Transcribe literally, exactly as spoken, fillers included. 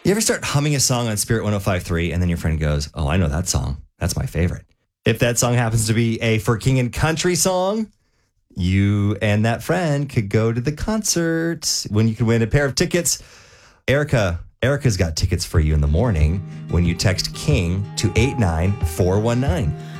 You ever start humming a song on Spirit one oh five point three and then your friend goes, oh, I know that song. That's my favorite. If that song happens to be a For King and Country song, you and that friend could go to the concert when you could win a pair of tickets. Erica, Erica's got tickets for you in the morning when you text King to eight nine four one nine.